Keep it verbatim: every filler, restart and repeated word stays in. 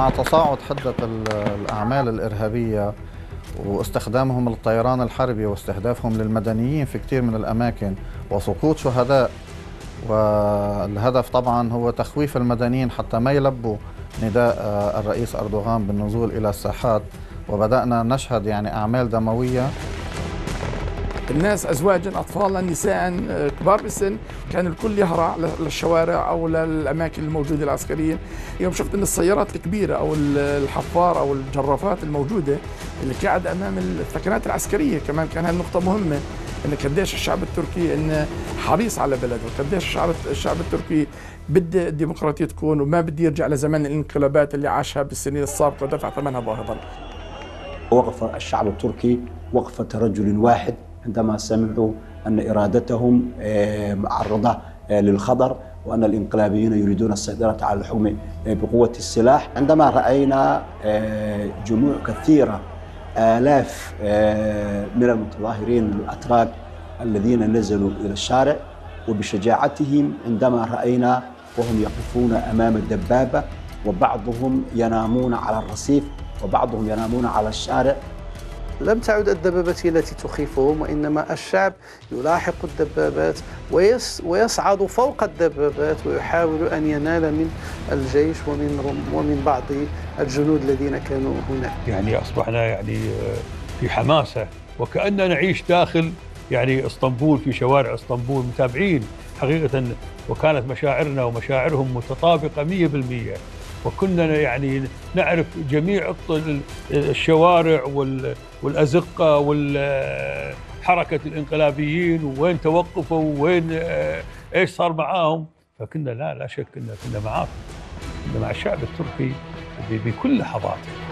مع تصاعد حدة الأعمال الإرهابية واستخدامهم للطيران الحربي واستهدافهم للمدنيين في كثير من الأماكن وسقوط شهداء، والهدف طبعا هو تخويف المدنيين حتى ما يلبوا نداء الرئيس أردوغان بالنزول إلى الساحات، وبدأنا نشهد يعني أعمال دموية. الناس أزواجا أطفالا نساء كبار بالسن كان الكل يهرع للشوارع أو للأماكن الموجودة العسكرية. يوم شفت أن السيارات الكبيرة أو الحفار أو الجرافات الموجودة اللي قاعدة أمام الثكنات العسكرية، كمان كان هالنقطة مهمة، أن قديش الشعب التركي إنه حريص على بلده، قديش الشعب الشعب التركي بده الديمقراطية تكون وما بده يرجع لزمن الانقلابات اللي عاشها بالسنين السابقة ودفع ثمنها باهظا. وقف الشعب التركي وقفة رجل واحد عندما سمعوا أن إرادتهم معرضة للخطر وأن الإنقلابيين يريدون السيطرة على الحكم بقوة السلاح. عندما رأينا جموع كثيرة آلاف من المتظاهرين الأتراك الذين نزلوا إلى الشارع، وبشجاعتهم عندما رأينا وهم يقفون أمام الدبابة وبعضهم ينامون على الرصيف وبعضهم ينامون على الشارع. لم تعد الدبابات التي تخيفهم، وإنما الشعب يلاحق الدبابات ويس ويصعد فوق الدبابات ويحاول أن ينال من الجيش ومن ومن بعض الجنود الذين كانوا هناك. يعني أصبحنا يعني في حماسة وكأننا نعيش داخل يعني اسطنبول، في شوارع اسطنبول متابعين حقيقة، وكانت مشاعرنا ومشاعرهم متطابقة مئة بالمئة، وكنا يعني نعرف جميع الشوارع والأزقة والحركة الإنقلابيين وين توقفوا وين إيش صار معاهم، فكنا لا لا شك كنا كنا معاهم، كنا مع الشعب التركي بكل لحظاته.